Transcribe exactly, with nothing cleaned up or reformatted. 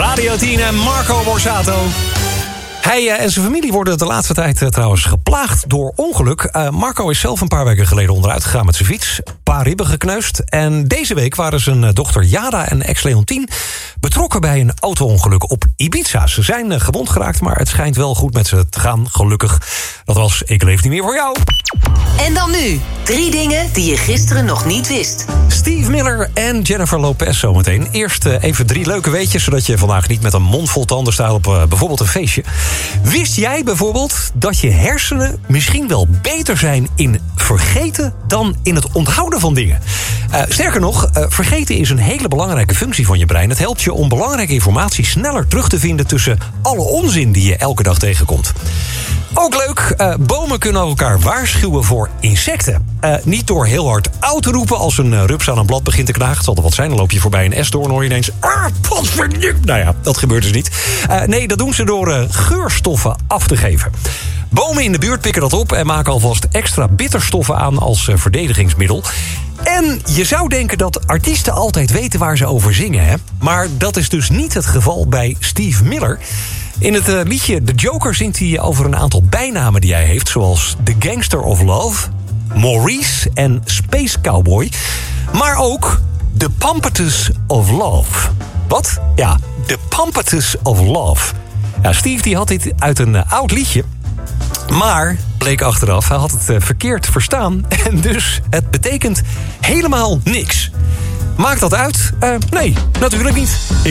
Radio tien en Marco Borsato. Hij uh, en zijn familie worden de laatste tijd uh, trouwens geplaagd door ongeluk. Uh, Marco is zelf een paar weken geleden onderuit gegaan met zijn fiets. Een paar ribben gekneusd. En deze week waren zijn uh, dochter Jada en ex Leontien betrokken bij een auto-ongeluk op Ibiza. Ze zijn uh, gewond geraakt, maar het schijnt wel goed met ze te gaan, gelukkig. Dat was Ik Leef Niet Meer Voor Jou. En dan nu, drie dingen die je gisteren nog niet wist. Steve Miller en Jennifer Lopez zometeen. Eerst uh, even drie leuke weetjes, zodat je vandaag niet met een mond vol tanden staat op uh, bijvoorbeeld een feestje. Wist jij bijvoorbeeld dat je hersenen misschien wel beter zijn in vergeten dan in het onthouden van dingen? Uh, sterker nog, uh, vergeten is een hele belangrijke functie van je brein. Het helpt je om belangrijke informatie sneller terug te vinden tussen alle onzin die je elke dag tegenkomt. Ook leuk, uh, bomen kunnen elkaar waarschuwen voor insecten. Uh, niet door heel hard oud te roepen als een uh, rups aan een blad begint te knagen. Het zal er wat zijn, dan loop je voorbij een esdoorn en hoor je ineens... Ah, potverdiep! Nou ja, dat gebeurt dus niet. Uh, nee, dat doen ze door uh, geurstoffen af te geven. Bomen in de buurt pikken dat op en maken alvast extra bitterstoffen aan als uh, verdedigingsmiddel. En je zou denken dat artiesten altijd weten waar ze over zingen, hè? Maar dat is dus niet het geval bij Steve Miller. In het uh, liedje The Joker zingt hij over een aantal bijnamen die hij heeft, zoals The Gangster of Love, Maurice en Space Cowboy. Maar ook The Pampetus of Love. Wat? Ja, The Pampetus of Love. Ja, Steve die had dit uit een uh, oud liedje. Maar, bleek achteraf, hij had het uh, verkeerd verstaan. En dus, het betekent helemaal niks. Maakt dat uit? Uh, nee, natuurlijk niet.